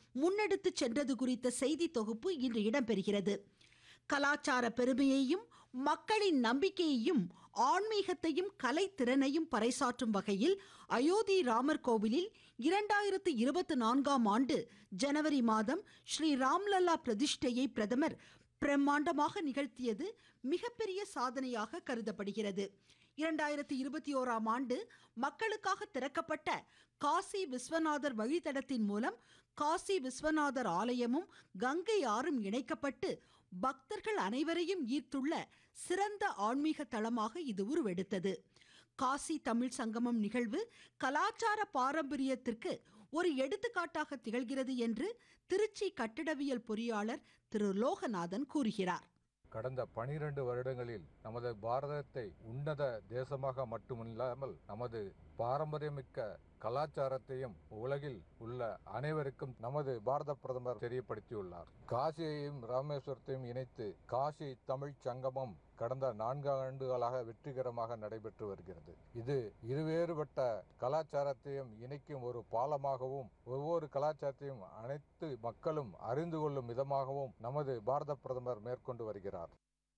முன்னெடுத்துச் சென்றது குறித்த செய்தி தொகுப்பு இன்று இடம்பெறுகிறது. கலாச்சார பெருமையையும் மக்களின் நம்பிக்கையையும் ஆன்மீகத்தையும் கலைத்திறனையும் பறைசாற்றும் வகையில் அயோத்தி ராமர் கோவிலில் 2024ஆம் ஆண்டு ஜனவரி மாதம் ஸ்ரீ ராம்லல்லா பிரதிஷ்டையை பிரதமர் பிரம்மாண்டமாக நிகழ்த்தியது மிகப்பெரிய சாதனையாக கருதப்படுகிறது. 2021ஆம் ஆண்டு மக்களுக்காக திறக்கப்பட்ட காசி விஸ்வநாதர் வழித்தடத்தின் மூலம் காசி விஸ்வநாதர் ஆலயமும் கங்கை ஆறும் இணைக்கப்பட்டு பக்தர்கள் அனைவரையும் ஈர்த்துள்ள சிறந்த ஆன்மீக தளமாக இது உருவெடுத்தது. காசி தமிழ் சங்கமம் நிகழ்வு கலாச்சார பாரம்பரியத்திற்கு ஒரு எடுத்துக்காட்டாக திகழ்கிறது என்று திருச்சி கட்டிடவியல் பொறியாளர் திரு லோகநாதன் கூறுகிறார். கடந்த 12 வருடங்களில் நமது பாரதத்தை உன்னத தேசமாக மட்டுமில்லாமல் நமது பாரம்பரியமிக்க கலாச்சாரத்தையும் உலகில் உள்ள அனைவருக்கும் நமது பாரத பிரதமர் தெரியப்படுத்தியுள்ளார். காசியையும் ராமேஸ்வரத்தையும் இணைத்து காசி தமிழ் சங்கமம் கடந்த 4 ஆண்டுகளாக வெற்றிகரமாக நடைபெற்று வருகிறது. இது இருவேறுபட்ட கலாச்சாரத்தையும் இணைக்கும் ஒரு பாலமாகவும் ஒவ்வொரு கலாச்சாரத்தையும் அனைத்து மக்களும் அறிந்து கொள்ளும் விதமாகவும் நமது பாரத பிரதமர் மேற்கொண்டு வருகிறார்.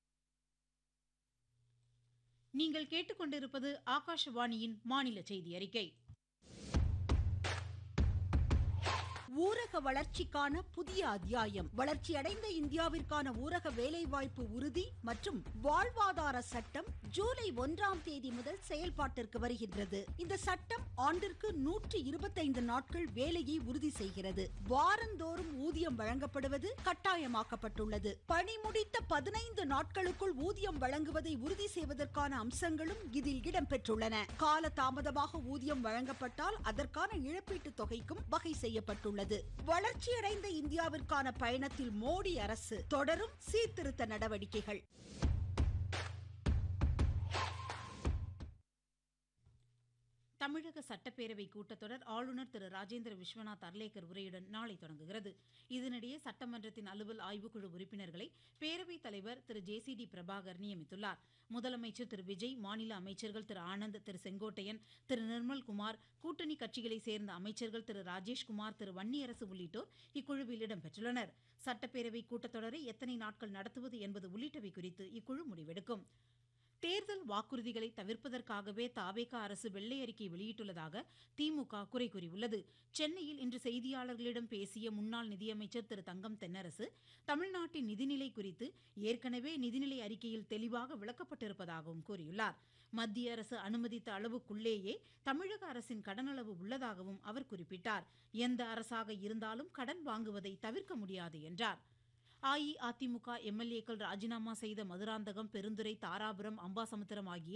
நீங்கள் கேட்டுக்கொண்டிருப்பது ஆகாஷவாணியின் மாநில செய்தி அறிக்கை. ஊரக வளர்ச்சிக்கான புதிய அத்தியாயம். வளர்ச்சியடைந்த இந்தியாவிற்கான ஊரக வேலைவாய்ப்பு உறுதி மற்றும் வாழ்வாதார சட்டம் ஜூலை 1ஆம் தேதி முதல் செயல்பாட்டிற்கு வருகின்றது. இந்த சட்டம் ஆண்டிற்கு 125 நாட்கள் வேலையை உறுதி செய்கிறது. வாரந்தோறும் ஊதியம் வழங்கப்படுவது கட்டாயமாக்கப்பட்டுள்ளது. பணி முடித்த 15 நாட்களுக்குள் ஊதியம் வழங்குவதை உறுதி செய்வதற்கான அம்சங்களும் இதில் இடம்பெற்றுள்ளன. கால தாமதமாக ஊதியம் வழங்கப்பட்டால் அதற்கான இழப்பீட்டுத் தொகைக்கும் வகை செய்யப்பட்டுள்ளது. வளர்ச்சியடைந்த இந்தியாவிற்கான பயணத்தில் மோடி அரசு தொடரும் சீர்திருத்த நடவடிக்கைகள். தமிழக சட்டப்பேரவை கூட்டத்தொடர் ஆளுநர் திரு ராஜேந்திர விஸ்வநாத் அர்லேக்கர் உரையுடன் நாளை தொடங்குகிறது. இதனிடையே சட்டமன்றத்தின் அலுவல் ஆய்வுக்குழு உறுப்பினர்களை பேரவைத் தலைவர் திரு JCD பிரபாகர் நியமித்துள்ளார். முதலமைச்சர் திரு விஜய், மாநில அமைச்சர்கள் திரு ஆனந்த், திரு செங்கோட்டையன், திரு நிர்மல்குமார், கூட்டணி கட்சிகளைச் சேர்ந்த அமைச்சர்கள் திரு ராஜேஷ்குமார், திரு வன்னியரசு உள்ளிட்டோர் இக்குழுவில் இடம்பெற்றுள்ளனர். சட்டப்பேரவை கூட்டத்தொடரை எத்தனை நாட்கள் நடத்துவது என்பது உள்ளிட்டவை குறித்து இக்குழு முடிவெடுக்கும். தேர்தல் வாக்குறுதிகளை தவிர்ப்பதற்காகவே தாவேகா அரசு வெள்ளை அறிக்கை வெளியிட்டுள்ளதாக திமுக குறை கூறியுள்ளது. சென்னையில் இன்று செய்தியாளர்களிடம் பேசிய முன்னாள் நிதியமைச்சர் திரு தங்கம் தென்னரசு, தமிழ்நாட்டின் நிதிநிலை குறித்து ஏற்கனவே நிதிநிலை அறிக்கையில் தெளிவாக விளக்கப்பட்டிருப்பதாகவும் கூறியுள்ளார். மத்திய அரசு அனுமதித்த அளவுக்குள்ளேயே தமிழக அரசின் கடனளவு உள்ளதாகவும் அவர் குறிப்பிட்டார். எந்த அரசாக இருந்தாலும் கடன் வாங்குவதை தவிர்க்க முடியாது என்றார். அஇஅதிமுக எம்எல்ஏக்கள் ராஜினாமா செய்த மதுராந்தகம், பெருந்துறை, தாராபுரம், அம்பாசமுத்திரம் ஆகிய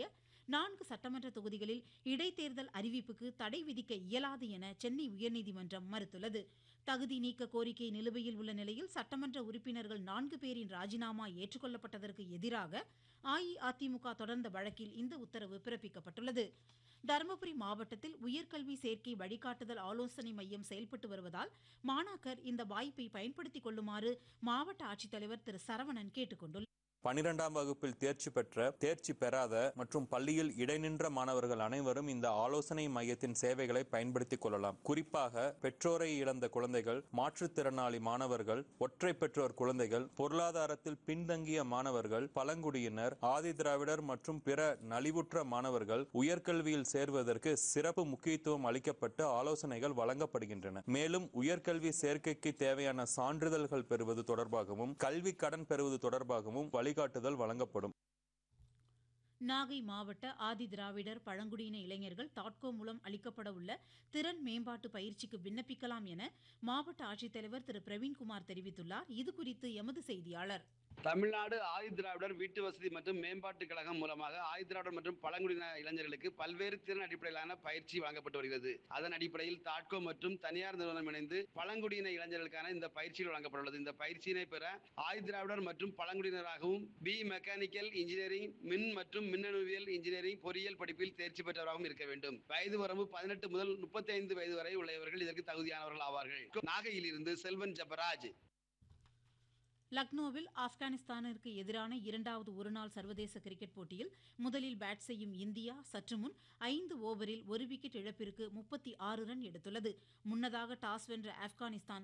4 சட்டமன்ற தொகுதிகளில் இடைத்தேர்தல் அறிவிப்புக்கு தடை விதிக்க இயலாது என சென்னை உயர்நீதிமன்றம் மறுத்துள்ளது. தகுதி நீக்க கோரிக்கை நிலுவையில் உள்ள நிலையில் சட்டமன்ற உறுப்பினர்கள் 4 பேரின் ராஜினாமா ஏற்றுக்கொள்ளப்பட்டதற்கு எதிராக அஇஅதிமுக தொடர்ந்த வழக்கில் இந்த உத்தரவு பிறப்பிக்கப்பட்டுள்ளது. தருமபுரி மாவட்டத்தில் உயர்கல்வி சேர்க்கை வழிகாட்டுதல் ஆலோசனை மையம் செயல்பட்டு வருவதால் மாணாக்கர் இந்த வாய்ப்பை பயன்படுத்திக் கொள்ளுமாறு மாவட்ட ஆட்சித்தலைவர் திரு சரவணன் கேட்டுக் கொண்டுள்ளார். 12ஆம் வகுப்பில் தேர்ச்சி பெற்ற, தேர்ச்சி பெறாத மற்றும் பள்ளியில் இடைநின்ற மாணவர்கள் அனைவரும் இந்த ஆலோசனை மையத்தின் சேவைகளை பயன்படுத்திக் கொள்ளலாம். குறிப்பாக பெற்றோரை இழந்த குழந்தைகள், மாற்றுத்திறனாளி மாணவர்கள், ஒற்றை பெற்றோர் குழந்தைகள், பொருளாதாரத்தில் பின்தங்கிய மாணவர்கள், பழங்குடியினர், ஆதி திராவிடர் மற்றும் பிற நலிவுற்ற மாணவர்கள் உயர்கல்வியில் சேர்வதற்கு சிறப்பு முக்கியத்துவம் அளிக்கப்பட்டு ஆலோசனைகள் வழங்கப்படுகின்றன. மேலும் உயர்கல்வி சேர்க்கைக்கு தேவையான சான்றிதழ்கள் பெறுவது தொடர்பாகவும் கல்வி கடன் பெறுவது தொடர்பாகவும் வழிகாட்டுதல் வழங்கப்படும். நாகை மாவட்ட ஆதி திராவிடர் பழங்குடியின இளைஞர்கள் தாட்கோ மூலம் அளிக்கப்பட உள்ள திறன் மேம்பாட்டு பயிற்சிக்கு விண்ணப்பிக்கலாம் என மாவட்ட ஆட்சித்தலைவர் திரு பிரவீன்குமார் தெரிவித்துள்ளார். இதுகுறித்து எமது செய்தியாளர். தமிழ்நாடு ஆதி திராவிடர் வீட்டு வசதி மற்றும் மேம்பாட்டு கழகம் மூலமாக ஆதி திராவிடர் மற்றும் பழங்குடியின இளைஞர்களுக்கு பல்வேறு திறன் அடிப்படையிலான பயிற்சி வழங்கப்பட்டு வருகிறது. அதன் அடிப்படையில் தாட்கோ மற்றும் தனியார் நிறுவனம் இணைந்து பழங்குடியின இளைஞர்களுக்கான இந்த பயிற்சிகள் வழங்கப்பட்டுள்ளது. இந்த பயிற்சியினை பெற ஆதி திராவிடர் மற்றும் பழங்குடியினராகவும் பி மெக்கானிக்கல் இன்ஜினியரிங், மின் மற்றும் மின்னணுவியல் இன்ஜினியரிங் பொறியியல் படிப்பில் தேர்ச்சி பெற்றவராகவும் இருக்க வேண்டும். வயது வரம்பு 18 முதல் 35 வயது வரை உள்ளவர்கள் இதற்கு தகுதியானவர்கள் ஆவார்கள். நாகையில் இருந்து செல்வன் ஜபராஜ். லக்னோவில் ஆப்கானிஸ்தானிற்கு எதிரான 2வது ஒருநாள் சர்வதேச கிரிக்கெட் போட்டியில் முதலில் பேட் செய்யும் இந்தியா சற்று முன் 5 ஓவரில் 1 விக்கெட் இழப்பிற்கு 36 ரன் எடுத்துள்ளது. முன்னதாக டாஸ் வென்ற ஆப்கானிஸ்தான்